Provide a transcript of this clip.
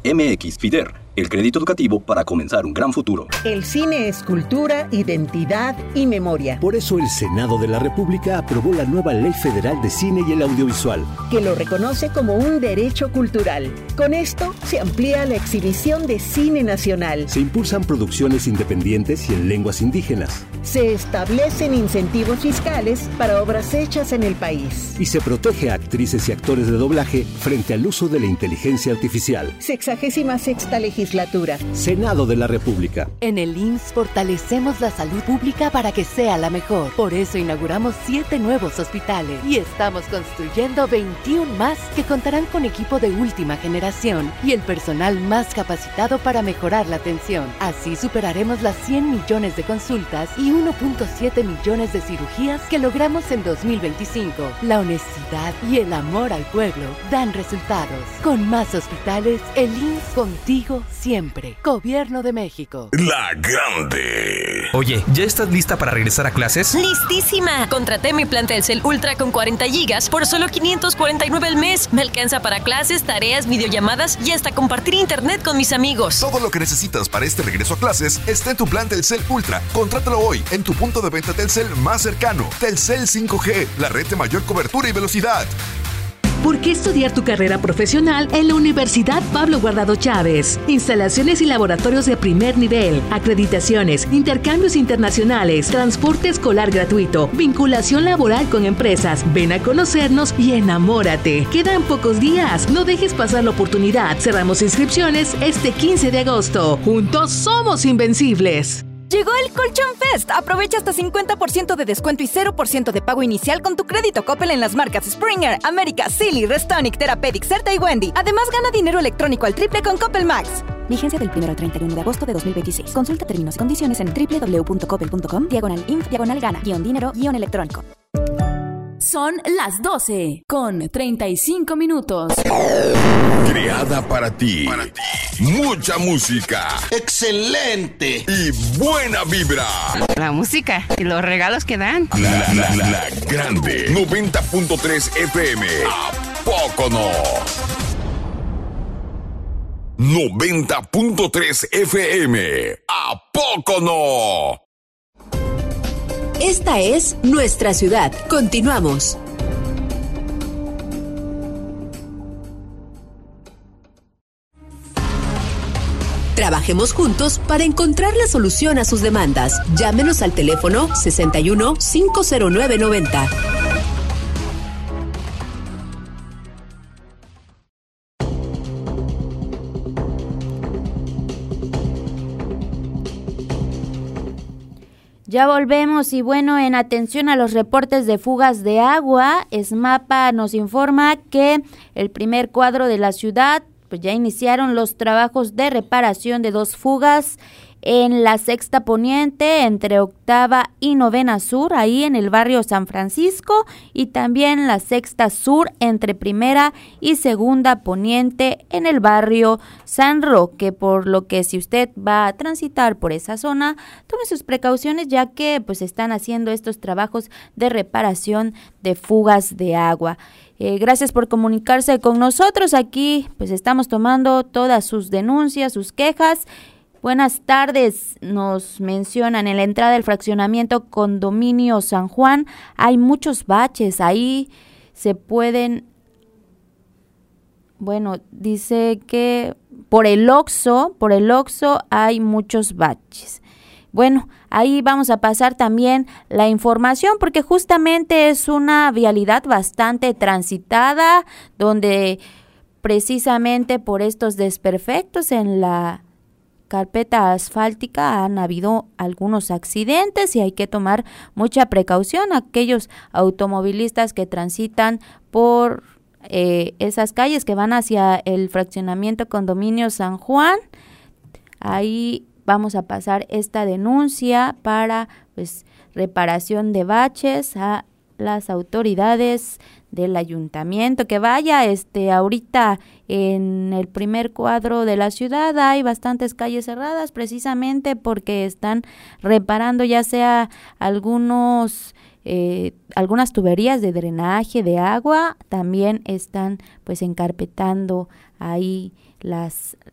MX FIDER, el crédito educativo para comenzar un gran futuro. El cine es cultura, identidad y memoria. Por eso el Senado de la República aprobó la nueva Ley Federal de Cine y el Audiovisual, que lo reconoce como un derecho cultural. Con esto se amplía la exhibición de cine nacional. Se impulsan producciones independientes y en lenguas indígenas. Se establecen incentivos fiscales para obras hechas en el país. Y se protege a actrices y actores de doblaje frente al uso de la inteligencia artificial. 66ª legislatura. Senado de la República. En el IMSS fortalecemos la salud pública para que sea la mejor. Por eso inauguramos 7 nuevos hospitales y estamos construyendo 21 más que contarán con equipo de última generación y el personal más capacitado para mejorar la atención. Así superaremos las 100 millones de consultas y 1.7 millones de cirugías que logramos en 2025. La honestidad y el amor al pueblo dan resultados. Con más hospitales, el IMSS contigo siempre. Gobierno de México. La Grande. Oye, ¿ya estás lista para regresar a clases? ¡Listísima! Contraté mi plan Telcel Ultra con 40 gigas por solo $549 al mes. Me alcanza para clases, tareas, videollamadas y hasta compartir internet con mis amigos. Todo lo que necesitas para este regreso a clases está en tu plan Telcel Ultra. Contrátalo hoy en tu punto de venta Telcel más cercano. Telcel 5G, la red de mayor cobertura y velocidad. ¿Por qué estudiar tu carrera profesional en la Universidad Pablo Guardado Chávez? Instalaciones y laboratorios de primer nivel, acreditaciones, intercambios internacionales, transporte escolar gratuito, vinculación laboral con empresas. Ven a conocernos y enamórate. Quedan pocos días. No dejes pasar la oportunidad. Cerramos inscripciones este 15 de agosto. Juntos somos invencibles. Llegó el Colchón Fest. Aprovecha hasta 50% de descuento y 0% de pago inicial con tu crédito Coppel en las marcas Springer, América, Silly, Restonic, Therapeutic, Certa y Wendy. Además, gana dinero electrónico al triple con Coppel Max. Vigencia del 1 al 31 de agosto de 2026. Consulta términos y condiciones en www.coppel.com/info-gana-dinero-electrónico. Son las 12 con 35 minutos. Creada para ti. Mucha música. ¡Excelente! Y buena vibra. La música y los regalos que dan. La Grande. 90.3 FM. ¿A poco no? 90.3 FM. ¿A poco no? Esta es nuestra ciudad. Continuamos. Trabajemos juntos para encontrar la solución a sus demandas. Llámenos al teléfono 61 509 90. Ya volvemos y bueno, en atención a los reportes de fugas de agua, SMAPA nos informa que el primer cuadro de la ciudad, pues ya iniciaron los trabajos de reparación de 2 fugas en la Sexta Poniente, entre Octava y Novena Sur, ahí en el barrio San Francisco, y también la Sexta Sur, entre Primera y Segunda Poniente, en el barrio San Roque, por lo que si usted va a transitar por esa zona, tome sus precauciones, ya que pues están haciendo estos trabajos de reparación de fugas de agua. Gracias por comunicarse con nosotros. Aquí pues estamos tomando todas sus denuncias, sus quejas. Buenas tardes, nos mencionan en la entrada del fraccionamiento Condominio San Juan, hay muchos baches, ahí se pueden, bueno, dice que por el Oxxo hay muchos baches. Bueno, ahí vamos a pasar también la información porque justamente es una vialidad bastante transitada donde precisamente por estos desperfectos en la carpeta asfáltica han habido algunos accidentes y hay que tomar mucha precaución a aquellos automovilistas que transitan por esas calles que van hacia el fraccionamiento Condominio San Juan. Ahí vamos a pasar esta denuncia para pues reparación de baches a las autoridades del ayuntamiento, que vaya ahorita en el primer cuadro de la ciudad hay bastantes calles cerradas precisamente porque están reparando ya sea algunas tuberías de drenaje de agua, también están pues encarpetando ahí